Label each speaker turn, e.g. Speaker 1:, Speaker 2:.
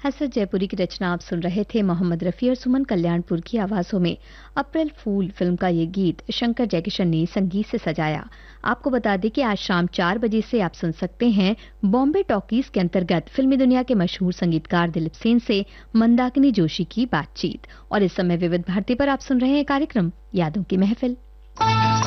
Speaker 1: हसरत जयपुरी की रचना आप सुन रहे थे। मोहम्मद रफ़ी और सुमन कल्याणपुर की आवाज़ों में अप्रैल फूल फिल्म का ये गीत शंकर जयकिशन ने संगीत से सजाया। आपको बता दें कि आज शाम 4 बजे से आप सुन सकते हैं बॉम्बे टॉकीज के अंतर्गत फिल्मी दुनिया के मशहूर संगीतकार दिलीप सेन से मंदाकिनी जोशी की बातचीत। और इस समय विविध भारती पर आप सुन रहे हैं कार्यक्रम यादों की महफिल।